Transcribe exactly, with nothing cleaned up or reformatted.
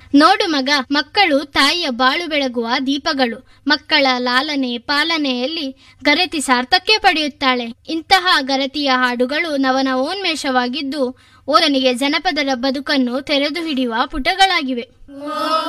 ನೋಡು ಮಗ, ಮಕ್ಕಳು ತಾಯಿಯ ಬಾಳು ಬೆಳಗುವ ದೀಪಗಳು. ಮಕ್ಕಳ ಲಾಲನೆ ಪಾಲನೆಯಲ್ಲಿ ಗರತಿ ಸಾರ್ಥಕ್ಯ ಪಡೆಯುತ್ತಾಳೆ. ಇಂತಹ ಗರತಿಯ ಹಾಡುಗಳು ನವನವೋನ್ಮೇಷವಾಗಿದ್ದು ಓದನಿಗೆ ಜನಪದರ ಬದುಕನ್ನು ತೆರೆದು ಹಿಡಿಯುವ ಪುಟಗಳಾಗಿವೆ.